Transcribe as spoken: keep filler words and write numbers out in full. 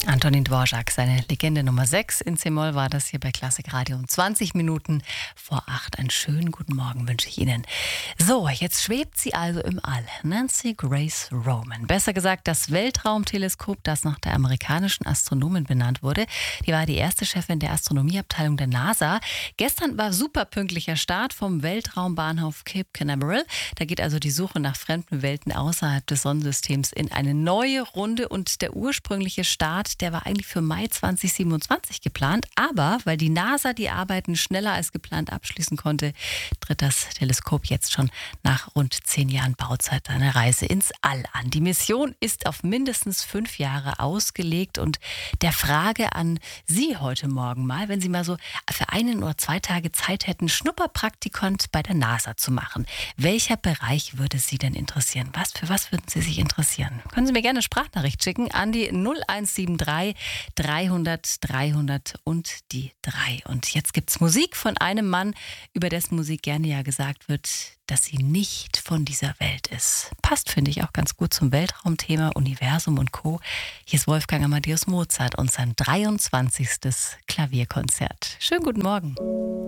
Antonin Dvorak, seine Legende Nummer sechs in C-Moll war das hier bei Klassik Radio um zwanzig Minuten vor acht. Einen schönen guten Morgen wünsche ich Ihnen. So, jetzt schwebt sie also im All. Nancy Grace Roman. Besser gesagt, das Weltraumteleskop, das nach der amerikanischen Astronomin benannt wurde. Die war die erste Chefin der Astronomieabteilung der NASA. Gestern war super pünktlicher Start vom Weltraumbahnhof Cape Canaveral. Da geht also die Suche nach fremden Welten außerhalb des Sonnensystems in eine neue Runde. Und der ursprüngliche Start, der war eigentlich für Mai zwanzig siebenundzwanzig geplant, aber weil die NASA die Arbeiten schneller als geplant abschließen konnte, tritt das Teleskop jetzt schon nach rund zehn Jahren Bauzeit eine Reise ins All an. Die Mission ist auf mindestens fünf Jahre ausgelegt und der Frage an Sie heute Morgen mal, wenn Sie mal so für einen oder zwei Tage Zeit hätten, Schnupperpraktikant bei der NASA zu machen. Welcher Bereich würde Sie denn interessieren? Was, für was würden Sie sich interessieren? Können Sie mir gerne eine Sprachnachricht schicken an die null eins sieben drei dreihundert dreihundert und die drei. Und jetzt gibt's Musik von einem Mann, über dessen Musik gerne ja gesagt wird, dass sie nicht von dieser Welt ist. Passt, finde ich, auch ganz gut zum Weltraumthema, Universum und Co. Hier ist Wolfgang Amadeus Mozart und sein dreiundzwanzigstes Klavierkonzert. Schönen guten Morgen.